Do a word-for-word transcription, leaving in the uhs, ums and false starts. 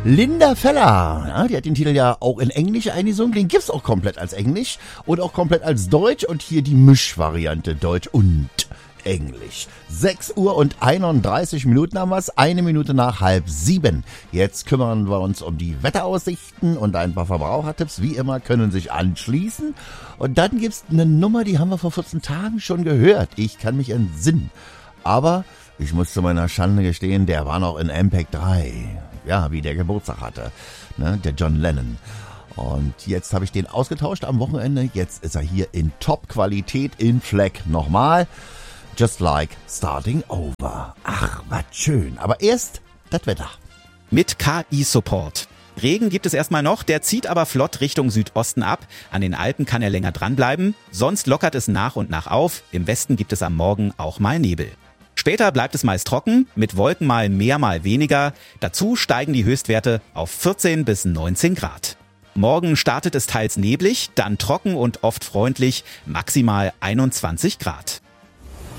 Linda Feller, ja, die hat den Titel ja auch in Englisch eingesungen, den gibt's auch komplett als Englisch und auch komplett als Deutsch und hier die Mischvariante Deutsch und Englisch. sechs Uhr und einunddreißig Minuten haben wir's, eine Minute nach halb sieben. Jetzt kümmern wir uns um die Wetteraussichten und ein paar Verbrauchertipps, wie immer, können sich anschließen. Und dann gibt's eine Nummer, die haben wir vor vierzehn Tagen schon gehört. Ich kann mich entsinnen. Aber ich muss zu meiner Schande gestehen, der war noch in M P E G drei. Ja, wie der Geburtstag hatte, ne, der John Lennon. Und jetzt habe ich den ausgetauscht am Wochenende. Jetzt ist er hier in Top-Qualität in F L A C nochmal. Just like starting over. Ach, was schön. Aber erst das Wetter. Mit K I-Support. Regen gibt es erstmal noch, der zieht aber flott Richtung Südosten ab. An den Alpen kann er länger dranbleiben. Sonst lockert es nach und nach auf. Im Westen gibt es am Morgen auch mal Nebel. Später bleibt es meist trocken, mit Wolken mal mehr, mal weniger. Dazu steigen die Höchstwerte auf vierzehn bis neunzehn Grad. Morgen startet es teils neblig, dann trocken und oft freundlich, maximal einundzwanzig Grad.